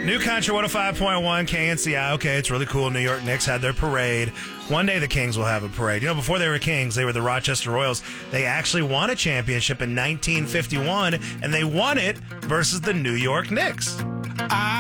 New Country 105.1 KNCI. Okay, it's really cool. New York Knicks had their parade. One day the Kings will have a parade. You know, before they were Kings, they were the Rochester Royals. They actually won a championship in 1951, and they won it versus the New York Knicks.